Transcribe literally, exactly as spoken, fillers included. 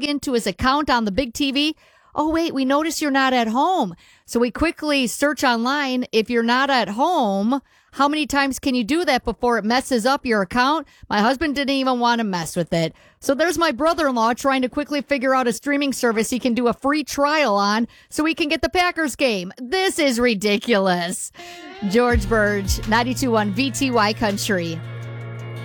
log into his account on the big T V. Oh, wait, we notice you're not at home. So we quickly search online. If you're not at home, how many times can you do that before it messes up your account? My husband didn't even want to mess with it. So there's my brother-in-law trying to quickly figure out a streaming service he can do a free trial on so he can get the Packers game. This is ridiculous. George Burge, ninety-two point one V T Y Country.